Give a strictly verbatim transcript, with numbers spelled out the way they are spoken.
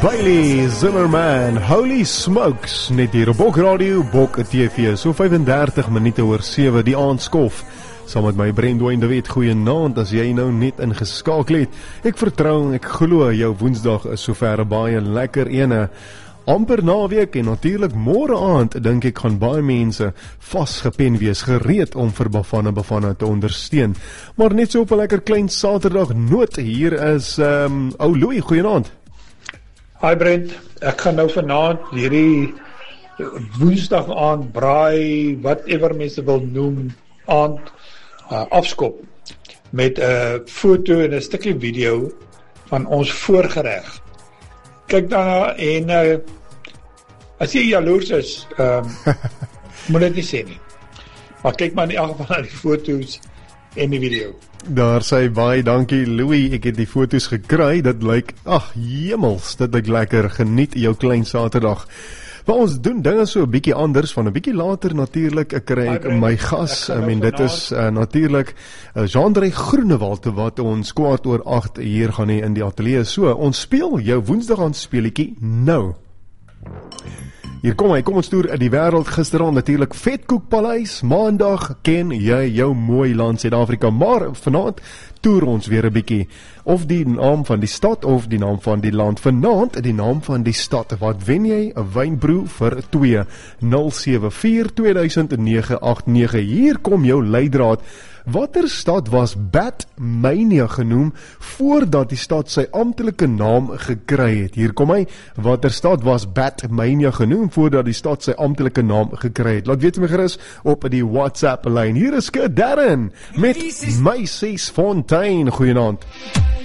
Bailey Zimmerman, Holy Smokes, net hier op Bok Radio, Bok T V, so vyf-en-dertig minute oor sewe, die aandskof, saam met my Brandwyn de Wet. Goeienaand, as jy nou net ingeskakel het. Ek vertrou, ek glo, jou Woensdag is sover baie lekker ene, amper naweek en natuurlik môre aand, dink ek gaan baie mense vasgepen wees, gereed om vir Bafana Bafana te ondersteun. Maar net so op 'n lekker klein Saterdag noot, hier is um, ou Louis, goeienaand. Hi Brent, ek gaan nou vanaand hierdie Woensdag aand braai, whatever mense wil noem, aand uh, afskop met 'n uh, foto en 'n stukkie video van ons voorgereg. Kyk daarna en uh, as jy jaloers is, um, moet dit nie sê nie. Maar kyk maar in elk geval na die foto's en die video. Daar sê baie dankie Louis, ek het die foto's gekry, dit lyk, ag hemels, dit lyk lekker, geniet jou klein Saterdag. Maar ons doen dinge so 'n bietjie anders, van 'n bietjie later natuurlik, ek kry ek my gas, ek en dit is uh, natuurlik uh, Jean-André Groenewald, wat ons kwart oor agt hier gaan hê in die ateljee. So, ons speel jou Woensdag aan speletjie nou. Hier kom hy, kom ons toer in die wêreld gisteraan natuurlik Vetkoekpaleis, maandag ken jy jou mooi land Suid-Afrika, maar vanaand toer ons weer 'n bietjie, of die naam van die stad of die naam van die land. Vanaand die naam van die stad, wat wen jy 'n wynbroe vir twee nul sewe vier twee duisend nege agt nege. Hier kom jou leidraad. Watter stad was Batmania genoem voordat die stad sy amptelike naam gekry het? Hier kom hy, watter stad was Batmania genoem voordat die stad sy amptelike naam gekry het? Laat weet my gerus op die WhatsApp lyn. Hier is Darren met My Ses Fontaine. Goeienaand.